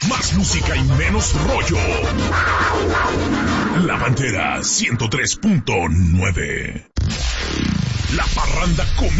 Más música y menos rollo. La Pantera 103.9. La parranda comienza.